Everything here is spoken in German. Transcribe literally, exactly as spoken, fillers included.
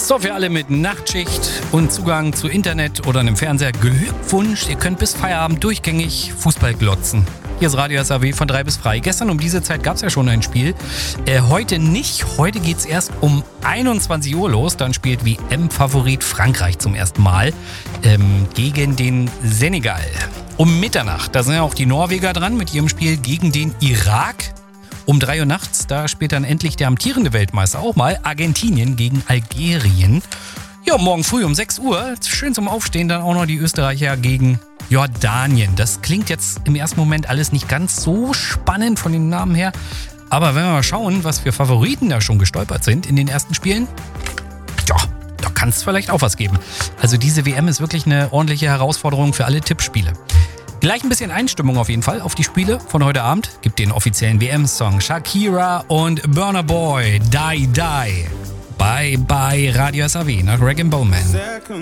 So, für alle mit Nachtschicht und Zugang zu Internet oder einem Fernseher, Glückwunsch, ihr könnt bis Feierabend durchgängig Fußball glotzen. Hier ist Radio S A W von drei bis frei. Gestern um diese Zeit gab es ja schon ein Spiel. Äh, heute nicht. Heute geht es erst um einundzwanzig Uhr los. Dann spielt W M-Favorit Frankreich zum ersten Mal ähm, gegen den Senegal. Um Mitternacht, da sind ja auch die Norweger dran mit ihrem Spiel gegen den Irak. Um drei Uhr nachts, da spielt dann endlich der amtierende Weltmeister auch mal Argentinien gegen Algerien. Ja, morgen früh um sechs Uhr, schön zum Aufstehen, dann auch noch die Österreicher gegen Jordanien. Das klingt jetzt im ersten Moment alles nicht ganz so spannend von den Namen her. Aber wenn wir mal schauen, was für Favoriten da schon gestolpert sind in den ersten Spielen, ja, da kann es vielleicht auch was geben. Also diese W M ist wirklich eine ordentliche Herausforderung für alle Tippspiele. Gleich ein bisschen Einstimmung auf jeden Fall auf die Spiele von heute Abend. Gibt den offiziellen W M-Song Shakira und Burna Boy, Die Die. Bye bye Radio S A W nach Rag and Bowman.